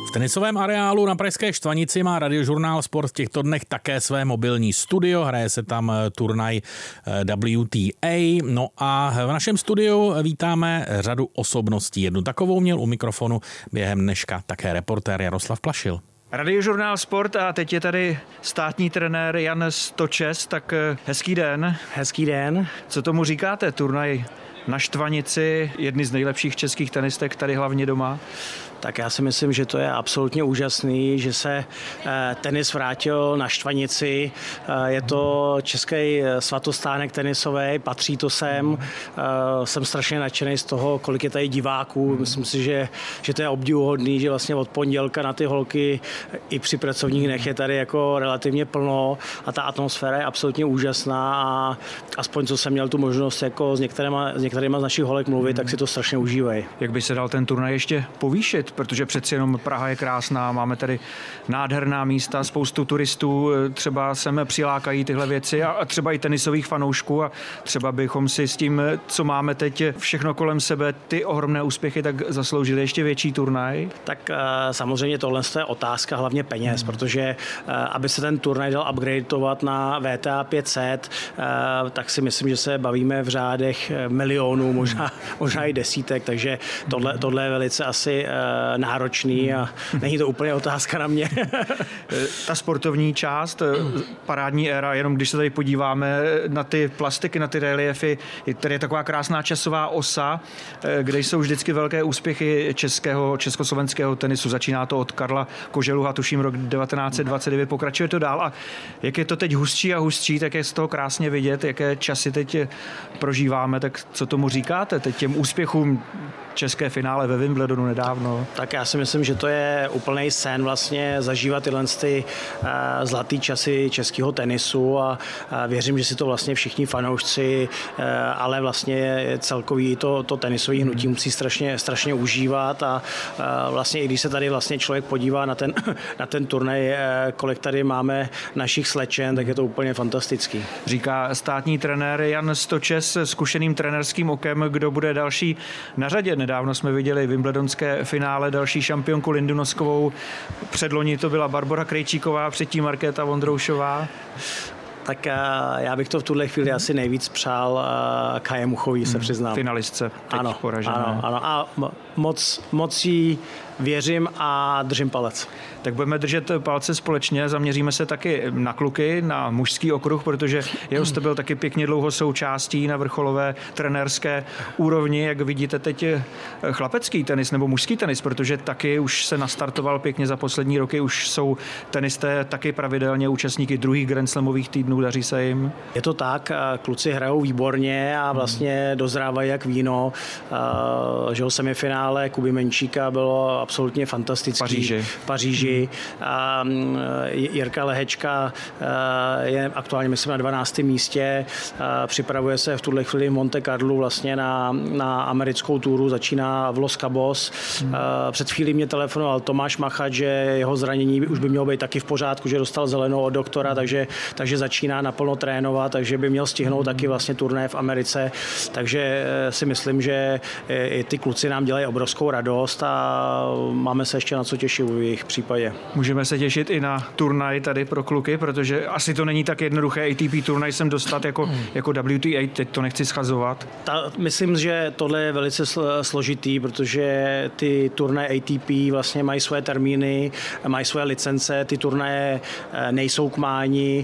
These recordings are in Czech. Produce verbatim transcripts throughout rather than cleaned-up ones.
V tenisovém areálu na Pražské Štvanici má Radiožurnál Sport v těchto dnech také své mobilní studio. Hraje se tam turnaj W T A. No a v našem studiu vítáme řadu osobností. Jednu takovou měl u mikrofonu během dneška také reportér Jaroslav Plašil. Radiožurnál Sport a teď je tady státní trenér Jan Stočes, tak hezký den. Hezký den. Co tomu říkáte, turnaj na Štvanici, jedny z nejlepších českých tenistek tady hlavně doma? Tak já si myslím, že to je absolutně úžasný, že se tenis vrátil na Štvanici. Je to český svatostánek tenisový, patří to sem. Jsem strašně nadšený z toho, kolik je tady diváků. Myslím si, že, že to je obdivuhodný, že vlastně od pondělka na ty holky i při pracovních dnech je tady jako relativně plno a ta atmosféra je absolutně úžasná a aspoň co jsem měl tu možnost jako s některýma, s některýma z našich holek mluvit, tak si to strašně užívají. Jak by se dal ten turnaj ještě povýšit? Protože přeci jenom Praha je krásná, máme tady nádherná místa, spoustu turistů, třeba sem přilákají tyhle věci a třeba i tenisových fanoušků a třeba bychom si s tím, co máme teď všechno kolem sebe, ty ohromné úspěchy, tak zasloužili ještě větší turnaj. Tak samozřejmě tohle je otázka hlavně peněz, hmm. protože aby se ten turnaj dal upgradeovat na V T A pět set, tak si myslím, že se bavíme v řádech milionů, možná, možná i desítek, takže tohle, tohle je velice asi náročný a není to úplně otázka na mě. Ta sportovní část, parádní éra, jenom když se tady podíváme na ty plastiky, na ty reliefy, tady je taková krásná časová osa, kde jsou vždycky velké úspěchy českého, československého tenisu. Začíná to od Karla Koželuha, tuším rok devatenáct set dvacet devět, pokračuje to dál a jak je to teď hustší a hustší, tak je z toho krásně vidět, jaké časy teď prožíváme, tak co tomu říkáte teď těm úspěchům? České finále ve Wimbledonu nedávno. Tak já si myslím, že to je úplný sen vlastně zažívat tyhle ty uh, zlatý časy českého tenisu a uh, věřím, že si to vlastně všichni fanoušci, uh, ale vlastně celkový to, to tenisové hnutí musí strašně, strašně užívat a uh, vlastně i když se tady vlastně člověk podívá na ten, na ten turnaj, uh, kolik tady máme našich slečen, tak je to úplně fantastický. Říká státní trenér Jan Stočes s zkušeným trenérským okem, kdo bude další na řadě. Nedávno jsme viděli wimbledonské finále, další šampionku Lindu Noskovou. Předloni to byla Barbora Krejčíková, předtím Markéta Vondroušová. Tak já bych to v tuhle chvíli asi nejvíc přál Kaje Muchový, se přiznám. Finalistce, teď ano, poražené. Ano, ano. A moc, moc jí věřím a držím palec. Tak budeme držet palce společně, zaměříme se taky na kluky, na mužský okruh, protože jeho jste byl taky pěkně dlouho součástí na vrcholové trenérské úrovni. Jak vidíte teď chlapecký tenis nebo mužský tenis, protože taky už se nastartoval pěkně za poslední roky, už jsou tenisté taky pravidelně účastníky druhých Grand Slamových týdnů, daří se jim? Je to tak, kluci hrajou výborně a vlastně dozrávají jak víno. Že o semifinále Kuby Menčíka bylo absolutně fantastický. Paříži. V Paříži. A Jirka Lehečka je aktuálně, myslím, na dvanáctém místě. Připravuje se v tuhle chvíli v Monte Carlu vlastně na, na americkou túru, začíná v Los Cabos. Hmm. Před chvílí mě telefonoval Tomáš Machat, že jeho zranění už by mělo být taky v pořádku, že dostal zelenou od doktora, takže, takže začíná naplno trénovat, takže by měl stihnout hmm. taky vlastně turné v Americe. Takže si myslím, že i ty kluci nám dělají obrovskou radost a máme se ještě na co těšit v jejich případě. Můžeme se těšit i na turnaj tady pro kluky, protože asi to není tak jednoduché A T P turnaj sem dostat jako, jako W T A, teď to nechci schazovat. Ta, myslím, že tohle je velice složitý, protože ty turnaje A T P vlastně mají své termíny, mají své licence, ty turnaje nejsou k mání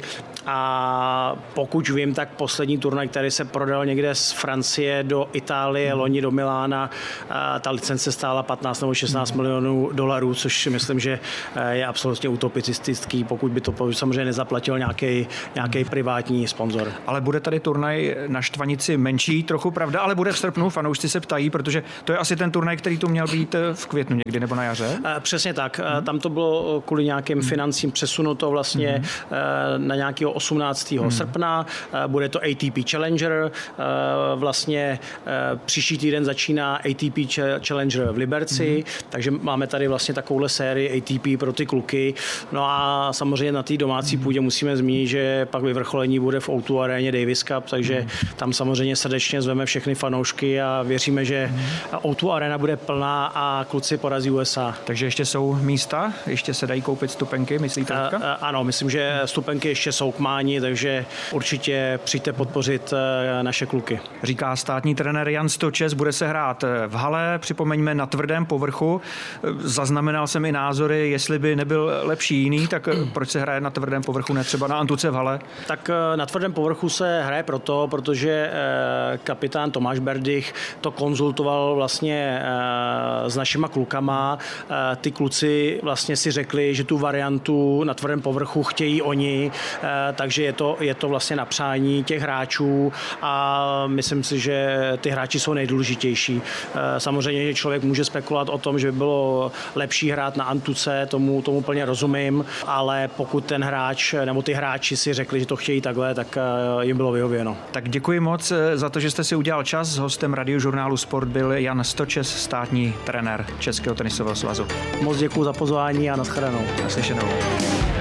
a pokud vím, tak poslední turnaj, který se prodal někde z Francie do Itálie, loni do Milána, ta licence stála patnáct nebo šestnáct milionů dolarů, což myslím, že je absolutně utopistický, pokud by to samozřejmě nezaplatil nějaký, nějaký privátní sponzor. Ale bude tady turnaj na Štvanici menší, trochu pravda, ale bude v srpnu, fanoušci se ptají, protože to je asi ten turnaj, který tu měl být v květnu někdy nebo na jaře? Přesně tak, hmm. tam to bylo kvůli nějakým financím přesunuto vlastně hmm. na nějakého do osmnáctého Hmm. srpna. Bude to A T P Challenger. Vlastně příští týden začíná A T P Challenger v Liberci, hmm. takže máme tady vlastně takovouhle sérii A T P pro ty kluky. No a samozřejmě na té domácí půdě musíme zmínit, že pak vyvrcholení bude v O dva aréně Davis Cup, takže hmm. tam samozřejmě srdečně zveme všechny fanoušky a věříme, že hmm. O dva arena bude plná a kluci porazí U S A. Takže ještě jsou místa? Ještě se dají koupit stupenky, myslíte? A, a, ano, myslím, že stupenky ještě jsou k mání, takže určitě přijďte podpořit naše kluky. Říká státní trenér Jan Stočes, bude se hrát v hale, připomeňme na tvrdém povrchu. Zaznamenal jsem i názory, jestli by nebyl lepší jiný, tak proč se hraje na tvrdém povrchu, ne třeba na Antuce v hale? Tak na tvrdém povrchu se hraje proto, protože kapitán Tomáš Berdych to konzultoval vlastně s našima klukama. Ty kluci vlastně si řekli, že tu variantu na tvrdém povrchu chtějí oni, takže je to, je to vlastně na přání těch hráčů a myslím si, že ty hráči jsou nejdůležitější. Samozřejmě, že člověk může spekulovat o tom, že by bylo lepší hrát na Antuce, tomu, tomu plně rozumím, ale pokud ten hráč nebo ty hráči si řekli, že to chtějí takhle, tak jim bylo vyhověno. Tak děkuji moc za to, že jste si udělal čas. S hostem Radiožurnálu Sport byl Jan Stočes, státní trenér Českého tenisového svazu. Moc děkuji za pozvání a nashledanou. Naslyšenou.